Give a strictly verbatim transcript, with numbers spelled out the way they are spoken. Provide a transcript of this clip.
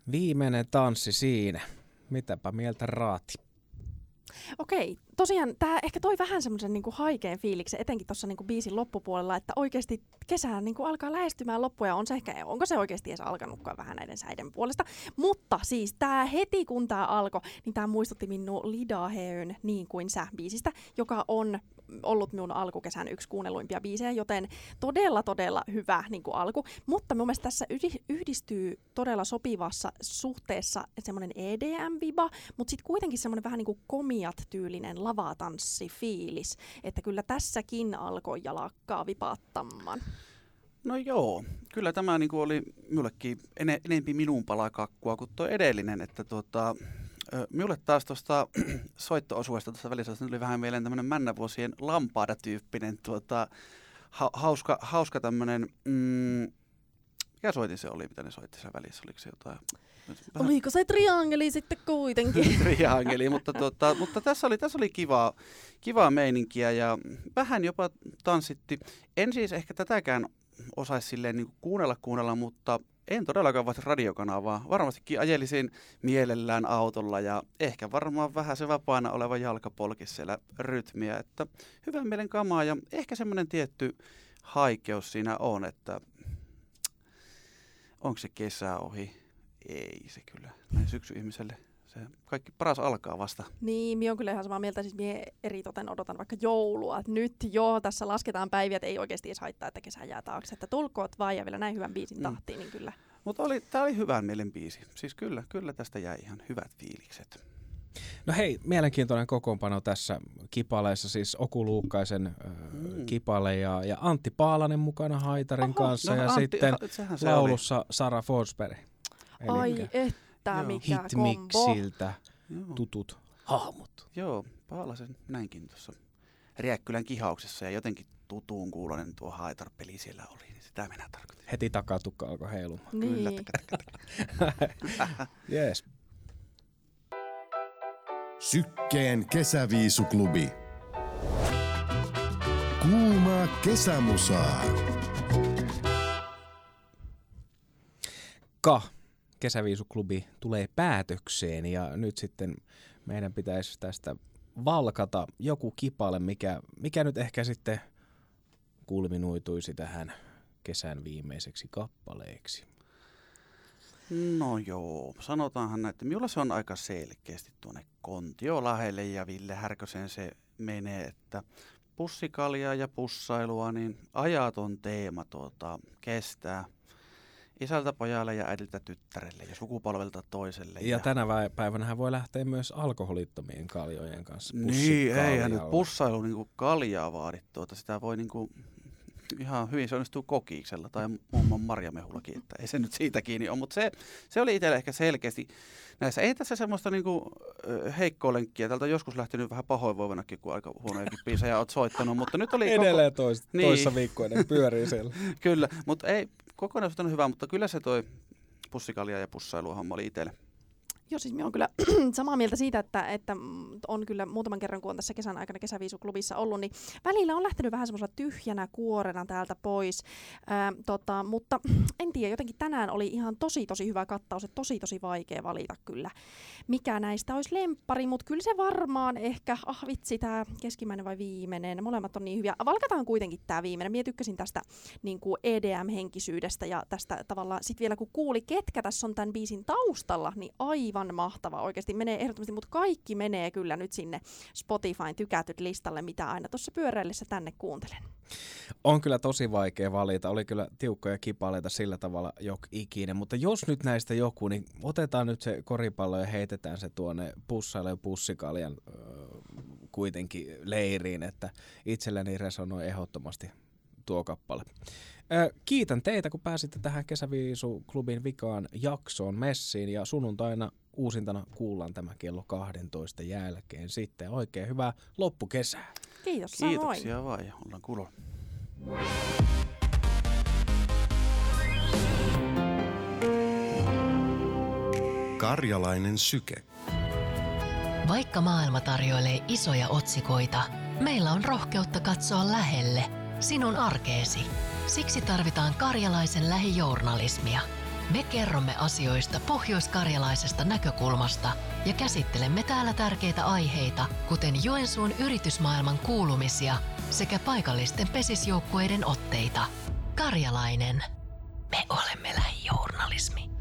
Viimeinen tanssi siinä. Mitäpä mieltä Raati? Okei, tosiaan tämä ehkä toi vähän semmoisen niinku haikeen fiiliksen, etenkin tuossa niinku biisin loppupuolella, että oikeasti kesä niinku alkaa lähestymään loppua ja on se ehkä, onko se oikeasti edes alkanutkaan vähän näiden säiden puolesta. Mutta siis tämä heti kun tämä alkoi, niin tämä muistutti minua Lida Heyn Niin kuin sä biisistä, joka on ollut minun alkukesän yksi kuunnelluimpia biisejä, joten todella todella hyvä niin kuin alku. Mutta mun mielestä tässä yhdistyy todella sopivassa suhteessa semmoinen E D M-viba, mutta sitten kuitenkin semmoinen vähän niin kuin komiat-tyylinen lavatanssi-fiilis, että kyllä tässäkin alkoi jalakkaa vipaattamaan. No joo, kyllä tämä niinku oli minullekin ene, enempi minun palakakkua kuin tuo edellinen, että tuota, minulle taas tuosta soitto-osuesta tuossa välissä tuli vähän mieleen tämmöinen männävuosien Lampada-tyyppinen tuota, ha, hauska, hauska tämmöinen, mm, mikä soitin se oli, mitä ne soitti siellä välissä, oliko se jotain? Vähän... Oliko se triangeli sitten kuitenkin? Triangeli, mutta, tuota, mutta tässä oli, tässä oli kivaa, kivaa meininkiä ja vähän jopa tanssitti. En siis ehkä tätäkään osaisi silleen niin kuin kuunnella kuunnella, mutta en todellakaan vaihtaisi radiokanavaa. Varmastikin ajelisin mielellään autolla ja ehkä varmaan vähän se vapaana oleva jalka polkisi siellä rytmiä. Että hyvän mielen kamaa ja ehkä semmoinen tietty haikeus siinä on, että onko se kesä ohi? Ei se kyllä. Näin syksy-ihmiselle se kaikki paras alkaa vasta. Niin, minä olen kyllä ihan samaa mieltä. Siis minä eritoten odotan vaikka joulua. Nyt jo tässä lasketaan päiviä, että ei oikeasti edes haittaa, että kesä jää taakse. Että tulkoot vaan ja vielä näin hyvän biisin tahtiin, mm. niin kyllä. Mutta tämä oli hyvän mielen biisi. Siis kyllä, kyllä tästä jäi ihan hyvät fiilikset. No hei, mielenkiintoinen kokoonpano tässä kipaleissa, siis Oku Luukkaisen mm. äh, kipale ja, ja Antti Paalanen mukana haitarin Oho, kanssa no, ja Antti, sitten laulussa oli. Sara Forsberg. Ai että joo. mikä Hitmixiltä tutut hahmot. Joo, Paalasen näinkin tuossa Riäkkylän kihauksessa ja jotenkin tutuun kuulonen tuo haitarpeli siellä oli. Niin sitä minä tarkoitin. Heti takatukka alkoi heilumaan. Niin. Kyllä, taka, taka. Jees. Sykkeen kesäviisuklubi. Kuumaa kesämusaa. Ka. Kesäviisuklubi tulee päätökseen ja nyt sitten meidän pitäisi tästä valkata joku kipale, mikä, mikä nyt ehkä sitten kulminuituisi tähän kesän viimeiseksi kappaleeksi. No joo, sanotaanhan, että minulla se on aika selkeästi tuonne Kontiolahelle ja Ville Härkösen se menee, että pussikaljaa ja pussailua, niin ajaton teema tuota, kestää. Isältä pojalle ja äidiltä tyttärelle ja sukupolvelta toiselle. Ja, ja tänä päivänä voi lähteä myös alkoholittomien kaljojen kanssa. Niin, eihän nyt pussailu niinku kaljaa vaadi tuota. Sitä voi niinku ihan hyvin, se onnistuu kokiiksella tai muun marjamehullakin, että ei se nyt siitä kiinni ole. Mutta se, se oli itselle ehkä selkeästi näissä. Ei tässä semmoista niinku heikkoa lenkkiä. Täältä on joskus lähtenyt vähän pahoinvoivanakin, kun aika huonojakin biisejä olet soittanut. Mutta nyt oli edelleen koko... tois, niin. toissa viikkoinen pyörii siellä. Kyllä, mutta ei... Kokonaisuus on hyvä, mutta kyllä se toi pussikalja ja pussailuhomma oli itselle. Joo, siis minä olen kyllä samaa mieltä siitä, että, että on kyllä muutaman kerran, kun on tässä kesän aikana kesäviisuklubissa ollut, niin välillä on lähtenyt vähän semmoisella tyhjänä kuorena täältä pois. Ää, tota, mutta en tiedä, jotenkin tänään oli ihan tosi tosi hyvä kattaus, että tosi tosi vaikea valita kyllä, mikä näistä olisi lemppari, mutta kyllä se varmaan ehkä, ah vitsi, tämä keskimmäinen vai viimeinen, molemmat on niin hyviä. Valkataan kuitenkin tämä viimeinen. Minä tykkäsin tästä niin kuin E D M-henkisyydestä ja tästä tavallaan, sitten vielä kun kuuli, ketkä tässä on tämän biisin taustalla, niin aivan mahtava oikeasti. Menee ehdottomasti, mutta kaikki menee kyllä nyt sinne Spotifyn tykätyt listalle, mitä aina tuossa pyöräillessä tänne kuuntelen. On kyllä tosi vaikea valita. Oli kyllä tiukkoja kipaleita sillä tavalla jok ikinen, mutta jos nyt näistä joku, niin otetaan nyt se koripallo ja heitetään se tuonne pussaille ja pussikaljan äh, kuitenkin leiriin, että itselleni resonoi ehdottomasti tuo kappale. Äh, kiitän teitä, kun pääsitte tähän Kesäviisuklubin vikaan jaksoon messiin ja sunnuntaina uusintana kuullaan tämä kello kaksitoista jälkeen sitten. Oikein hyvää loppukesää. Kiitos samoin. Kiitoksia vaan ja ollaan kuulolla. Karjalainen syke. Vaikka maailma tarjoilee isoja otsikoita, meillä on rohkeutta katsoa lähelle sinun arkeesi. Siksi tarvitaan karjalaisen lähijournalismia. Me kerromme asioista pohjoiskarjalaisesta näkökulmasta ja käsittelemme täällä tärkeitä aiheita, kuten Joensuun yritysmaailman kuulumisia sekä paikallisten pesisjoukkueiden otteita. Karjalainen. Me olemme lähijournalismi.